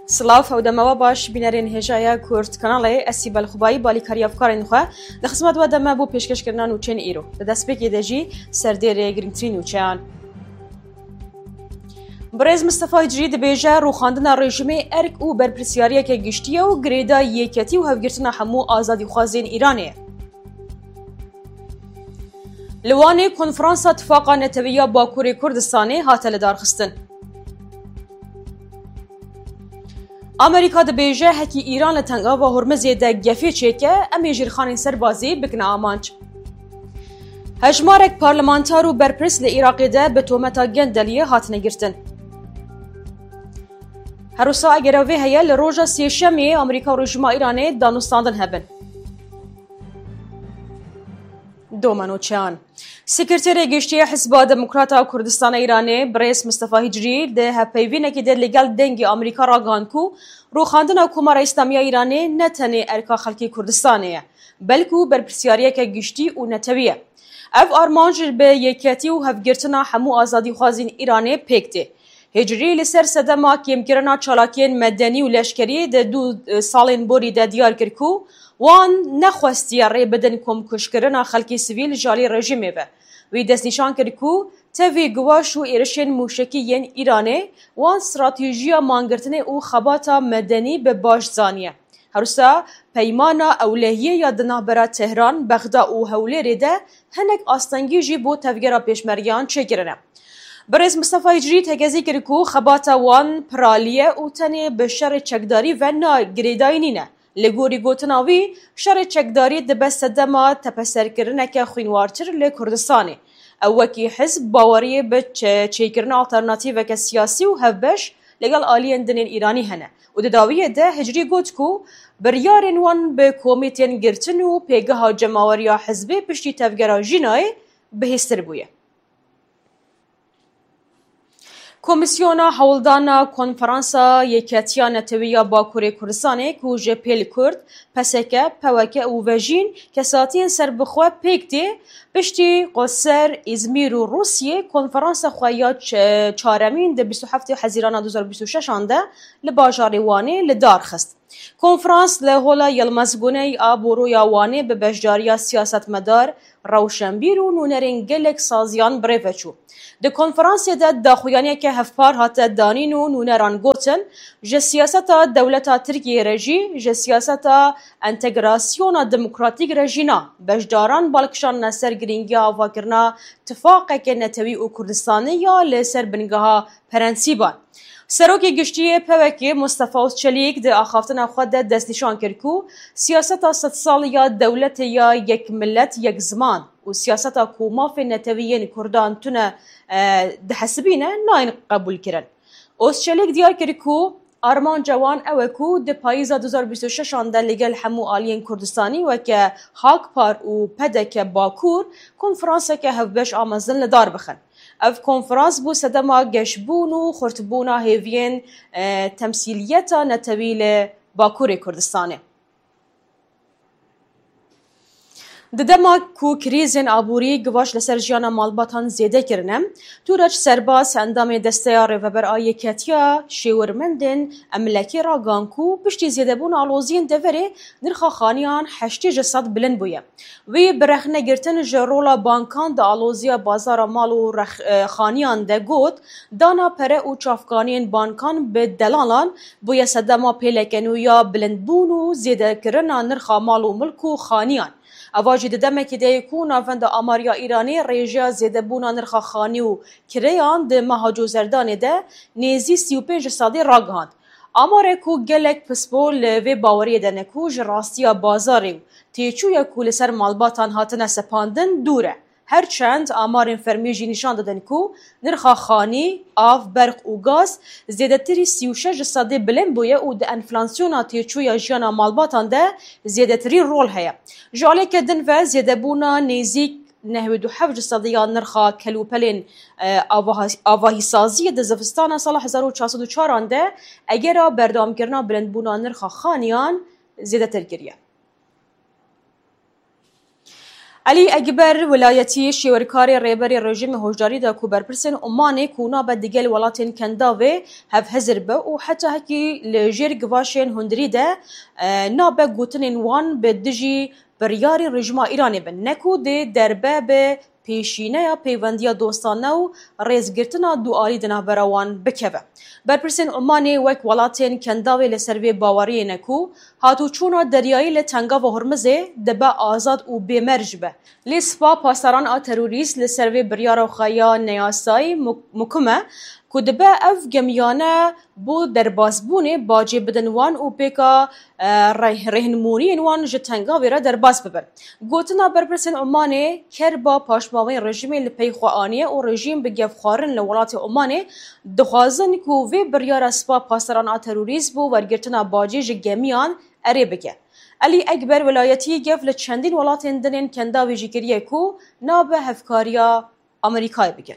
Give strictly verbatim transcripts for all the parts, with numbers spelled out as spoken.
سلاف او دموا باش بینرین هجایا کورد کانالی اسی بالخوبایی بالی کاری افکارین خو د خدمت و دمه بو پیشکش کردن و چین ایرو د دسپیکی دجی سردیر گرینترین و چان برز مصطفی جری د بیجه رو خواندن رژیم ارک و برپرسیاری که گشتیه و گریدا یکیتی و هفگرتن همو آزادی خوازین ایرانه لوانی کنفرانس اتفاق نتویا باکوری کردستانی هاتل دارخستن امریکا د بیجه هکی ایران لتنگا و هرمزی ده گفی چیکه امی جرخانین سربازی بکنه آمانچ. هجمارک پارلمانتارو برپرس لعراقی ده به تومتا گندلیه هات نگرتن. هروسا اگراوی هیا لروجا سیشمی امریکا و رژیم ایرانی دانستاندن هبن. دومانو چان سکرتری گشتی حزب دموکراتا کردستان ایرانی برئیس مصطفی هجری ده هپیوینه که در لگل دنگی امریکا را گانکو رو خواندن حکومت اسلامی ایرانی نتنه ارکا خلکی کردستانه بلکو برپرسیاریه که گشتی و نتویه اف آرمانج به یکیتی و هفگرتنا همو آزادی خوازین ایرانی پیکته هجری لسر صدما کمکرنا چالاکین مدنی و لشکری ده دو سالین بوری ده دیار کرکو وان نخواستی ری بدن کم کشکرنا خلکی سیویل جالی رژیمه و وی دست نشان کرد کو تفی گواش و ایرشین موشکی ین ایرانه وان استراتژیا مانگرتنه او خباتا مدنی به باش زانیه هروسا پیمانا اولهیه یا دنابرا تهران بغدا او هولی ده هنک آستنگی جی بو تفگرا پیشمریان چکرنه برز مصطفی هجری تگزی کرد کو خباتا وان پرالیه او تنه به شر چکداری و نا گریدای نینه لگوری گوتناوی شر چکداری دبست دما تپسر کرنه که خوینوارتر لکردستانه او وکی حزب باوریه به چیکرن آلترناتیو که سیاسی و هفبش لگل آلین دنین ایرانی هنه و دداویه ده هجری گوت کو بریارن وان به کومیتین گرتن و پیگه ها جماوریا حزبی پشتی تفگرا جینای بهستر بویه کمیسیونا حولدانا کنفرانسا یکیتیا نتویا باکوری کردستانه که جه پیل کرد پسکه پوکه او وجین کساتین سر بخواه پیکتی پشتی قصر ازمیر و روسیه کنفرانسا خواهیات چارمین ده بیست و هفت حزیران دو هزار و بیست و شش آنده لباجاری وانه لدار خست. کنفرانس لهولا یلمزگونه آبورو یاوانه به بشجاریا سیاست مدار روشنبیر و نونرین گلک سازیان بریوچو. د کنفرانس ده داخویانی که هفپار هات دانین و نونران گوتن جه سیاست دولتا ترکیه رژی جه سیاست انتگراسیون دموکراتیک رژینا بجداران بالکشان نسر گرینگی آوا کرنا اتفاق که نتوی و کردستانی یا لسر بنگاه پرنسیبان سروکی گشتی پوکی مصطفی چلیک ده آخافتن خود ده دست نشان کرکو سیاست ست سال یا دولت یا یک ملت یک زمان و سیاست کوماف نتویین کردان تونه ده حسبینه ناین قبول کرن اوس چلیک دیار کرکو آرمان جوان اوکو ده پاییزا دو هزار و بیست و شش آنده لگل همو آلین کردستانی و که هاک پار و پدک باکور کنفرانس که هفبش آمازن لدار بخن اف کنفرانس بو سدما گشبون و خورتبونا هیوین تمثیلیتا نتویل باکور کردستانه ددما کو کریزن آبوری گواش لسر جیانا مالباتان زیده کرنم توراج سرباز اندام دستیار و بر آیکتیا شیورمندن املکی را گانکو پشتی زیده بون آلوزین دوره نرخا خانیان هشتی جسد بلند بویه وی برخنه گرتن جرولا بانکان دا آلوزیا بازار مال و خانیان ده گوت دانا پره و چافگانین بانکان به دلالان بویه صدما پیلکنو یا بلند بون و زیده کرنا نرخا مال و ملک و خانیان اواجی ددمه که ده یکون آفند آماریا ایرانی ریجا زیده بونا نرخا خانی و کریان ده مهاجو زردان ده نیزی سی و پنج ساده را گهاند. آماره کو گلک پسپول و باوری ده نکوش راستیا بازاری و تیچویا کو لسر مالباتان هاتنه سپاندن دوره. هرچند آمارین فرمیجی نشان دادن کو نرخا خانی، آف، برق و گاز زیده تری سی و شش ساده بلند بویه و ده انفلانسیونا تیچویا جیانا مالباتان ده زیده تری رول هیا. جاله که دن و زیده بونا نیزیک نهود و حفج ساده یا نرخا کلوپلین آواهی سازی ده زفستان سال هزار و چهارصد و چهار ده اگر بردام کرنا بلند بونا نرخا خانیان زیده تر گریه. علی اکبر ولایتی شیورکاری ریبری رژیم هوجداری دا کو برپرسن عمان کونا به دیگل ولاتین کنداوی هف هزر به و حتی هکی لجیر گواشین هندری ده نابه گوتنین وان به دجی بریاری رژیم ایرانی بن نکو ده دربه به پیشینه یا پیوندیا دوستانه و ریزگرتنا دوآلی دنه براوان بکوه. برپرسین عمانی وک ولاتین کنداوی لسروی باوری نکو هاتو چونا دریایی لتنگا و هرمزه دبا آزاد و بیمرج به. لیسپا پاسران آ تروریست لسروی بریار و خایا نیاسای مکمه که دبا اف گمیانه بو دربازبونه باجی بدنوان و پیکا رهنمونی وان جتنگا ویرا درباز ببن. گوتنا برپرسین عمانی کربا پاشماوی رژیمی لپی خوانیه و رژیم بگیف خارن لولات عمانی دخوازن که وی بریار اسپا پاسران آ تروریست بو ورگرتنا باجی جگمیان اری بگه. علی اکبر ولایتی گف لچندین ولاتین دنین کنداوی جگریه کو نابه هفکاریا امریکای بگه.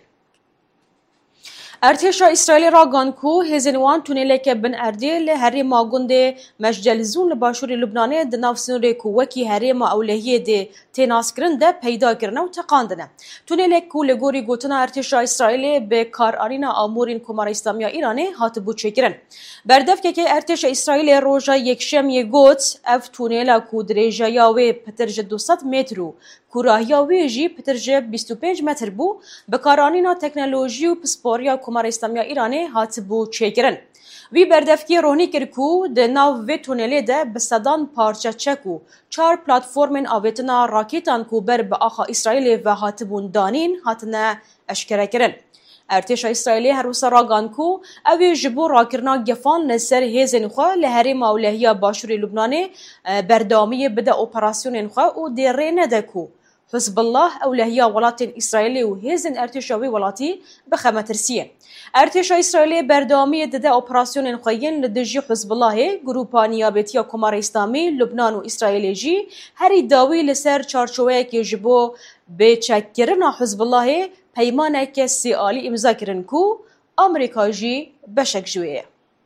ارتشا اسرائیل را گانکو هزینوان تونیلک بن اردیل هری ماگونده مجلزون لباشور لبنانه دناف سنوری کو وکی هری ما اولهیه ده تیناس کرنده پیدا کرنه و تقاندنه. تونیلک کو لگوری گوتنا ارتشا اسرائیل به کار آرینا آمورین کمار اسلامی ایرانی هات بوچه کرن. بردف که که ارتشا اسرائیل روژا یکشم یه گوت اف تونیلا کو دریجا یاوی پترج دوصد مترو کوراهیاوی جی پترج بیست و پنج متر بو به کارانینا تکنولوژی و پسپوریا کمار اسلامی ایرانی هات بو چکرن. وی بردفکی رونی کرکو ده ناو وی تونلی ده بسدان پارچه چکو چار پلاتفورمن آویتنا راکیتان کو بر به آخا اسرائیل و هات بون دانین هاتنا اشکره کرن. ارتش اسرائیلی هر روز راگان کو اوی جبو راکرنا گفان لسر هیزن خو لهری مولهیا باشوری لبنانی بردامی بده اپراسیون خو و دیره ندکو حزب الله اولهیا ولاتین اسرائیلی و هیزن ارتشاوی ولاتی بخمترسیه. ارتش اسرائیلی بردامی دده اپراسیون خوین لدجی حزب الله گروپا نیابتی کمار اسلامی لبنان و اسرائیل جی هری داوی لسر چارچوبه که جبو به چکرنا حزب الله پیمانه که سیالی امضا کرن کو امریکا جی بشک جویه.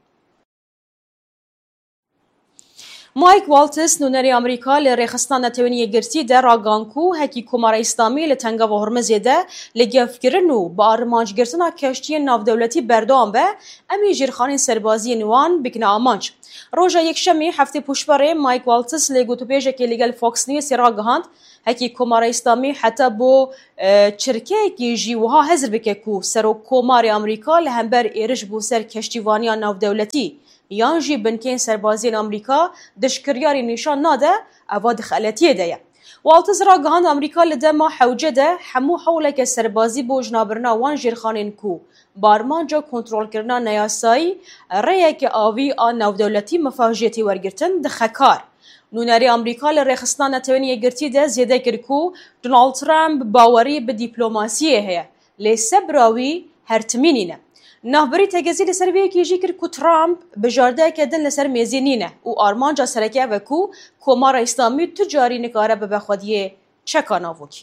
مایک والتس نونری امریکا لرخصتان نتوانی گرتی در راگانکو هکی کمار اسلامی لتنگا و هرمزی ده لگف کرنو با آرمانج گرتنا کشتی ناو دولتی بردام و امی جرخان سربازی نوان بکنا آمانج. روژا یکشمی هفته پوشباره مایک والتس لگوتو پیجه که لگل فوکس نیوز راگهاند هکی کمار اسلامی حتی بو چرکه کی جیوها هزر بکه کو سرو کمار امریکا لهمبر ایرش بو سر کشتیوانیا ناو دولتی یان جی بنکین سربازین امریکا دشکریاری نشان ناده اواد خالتیه ده. والتز را گهاند امریکا لده ما حوجه ده همو حوله که سربازی بو جنابرنا وان جرخانین کو بارمان جا کنترول کرنا نیاسایی ریه که آوی آن ناو دولتی مفاجیتی ورگرتن ده خکار. نونری امریکا لرخصتان نتوانی گرتی ده زیده کرکو دونالد ترامپ باوری به دیپلوماسیه هیا لسبراوی هرتمینینه. نهبری تجزی لسر وی کیجی کر کو ترامپ بجارده کدن لسر میزینینه و آرمانجا سرکه و کو کمار اسلامی تجاری نکاره به بخودیه چکاناوکی.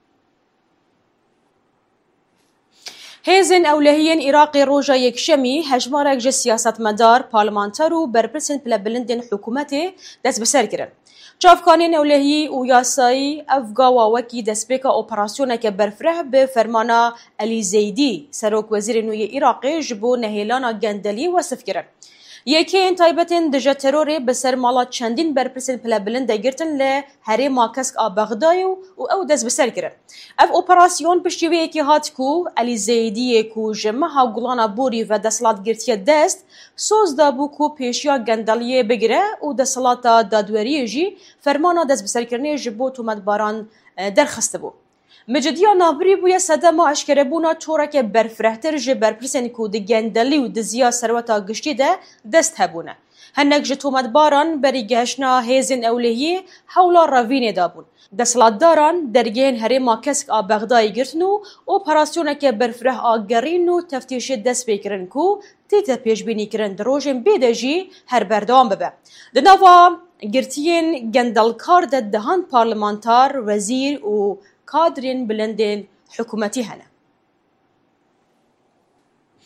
هیزن اولهیین عراقی روژا یکشمی هجمارک جه سیاست مدار پارلمانتر و برپرسن پلا بلندن حکومتی دست بسر کرن. چافکانین اولهی و یاسایی افگاوا وکی دسپیکا اپراسیونه که برفره به فرمانا علی زیدی سروک وزیر نوی عراقی جبو نهیلانا گندلی وصف کرن. یکی این تایبتین دجا تروری بسر مالا چندین برپرسین پلا بلنده گرتن له هری ماکسک آبغدای و او دست بسر کرن. اف اپراسیون پشتیوی یکی هات کو علی زیدی کو جمعه ها گلانا بوری و دستلات گرتیه دست سوز دابو کو پیشیا گندلیه بگیره و دستلات دادوری جی فرمانا دست بسر کرنه جبو تومد باران درخسته بو. مجدیا نابری بویا صدام اشکره بونا چورا که برفرهتر جه برپرسن کو ده گندلی و ده زیا سروتا گشتی ده دست هبونه. هنگ جه تومد باران بری گهشنا هیزن اولهی حولا راوین دابون. دستلات داران درگین هری ماکسک آبغدای گرتنو اپراسیونه که برفره آگرین و تفتیش دست بکرن کو تیتا پیش بینی کرن دروژن بیده جی هر بردام ببه. ده نوا گرتین گندلکار ده دهان پارلمانتار وزیر و کادرین بلندین حکومتی هنه.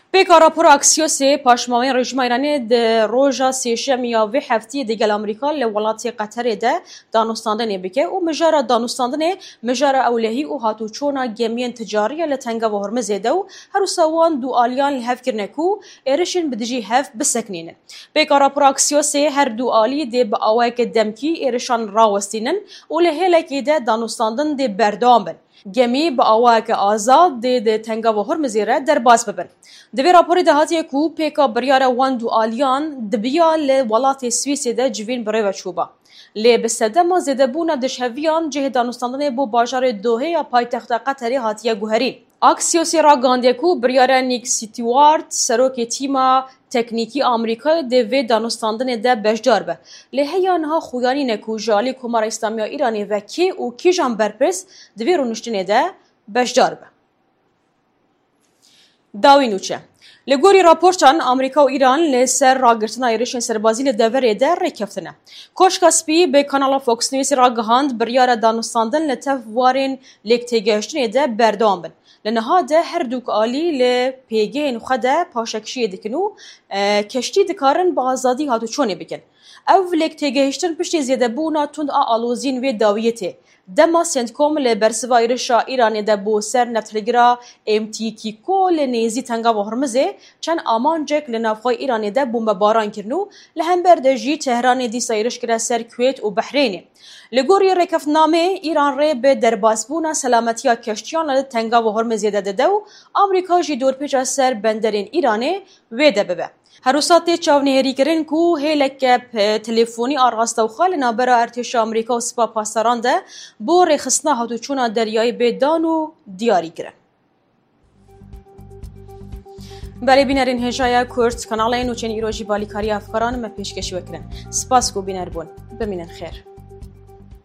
Pêka rapora Axiosê paşmawên rejima Îranê di roja sêşem ya vê heftiyê digel Amerîka li welatê Qeterê de danûstandanê bike û mijara danûstandinê mijara ewlehî û hatûçûna gemiyên ticarî ye li Tengava Hormuzê de û her wisa wan du aliyan li hev kirine ku êrişên bi dijî hev biseknînin. Pêka rapora Axiosê her du alî dê bi awayekê demkî êrişan rawestînin û li hêlekê de danûstandin dê berdewam bin. Gemî bi awayeke azad dê di Tengava Hormuzê re derbas bibin. Di vê raporê de hatiye ku pêka biryara wan du aliyan dibiya li welatê Swîsê de civîn bi rêve çûba. Lê bi sedema zêdebûna dişheviyan cihê danûstandinê bo bajarê Dohê ya paytexta Qeterê hatiye guherîn. Axiosê ragihandiye ku biryara Nick Stewart serokê tîma teknîkî Amerîkayê dê vê danûstandinê de bejdar be. Lê heya niha xuyanîne ku ji alî Komara İslamiya Îranê ve kê û kîjan berpirs di vê rûniştinê de bejdar be. Dawî nûçe. Li gorî raportan Amerîka û Îran li ser ragirtina êrişên serbazî li deverê de rêkeftine. Koşka Spî bi kanala Fox Newsê ragihand biryara danûstandin li tev warên lêktêgehiştinê de berdewam bin. Li niha de her dûk alî li pêgehên xwe de paşekişiyê dikin û keştî dikarin bi azadî hatûçûnê bikin. Ev lêktêgehiştin piştî zêdebûna tund a alozîn vê dawiyê tê. Dema Centcom li bersiva êrişa Îranê de bo ser nefthilgira M T K Ko li nêzî Tengava Hormuzê çend amancek li navxwe Îranê de bombebaran kirin û li hember de jî Tehranê dîsa êriş kire ser Kuwêt û Behrênê. Li gorî rêkeftinamê Îran rê bi derbasbûna selametiya keştiyan li Tengava Hormuzê de dide û Amerîka jî dorpêça ser benderên Îranê wê de bibe. Her wisa tê çavnihêrîkirin ku hêleke telefûnî a rastewxwe li navbera Ertêşa Amerîka û Spa Pasdaran de bo rêxistina hatûçûna deryayî bêdan û diyarî kirin. Belê bînerên Hêjaya Kurd kanalên nûçeyên îro jî balîkariya hevkaran me pêşkêşî vekirin. Spas ku bîner bûn. Bimînin xêr.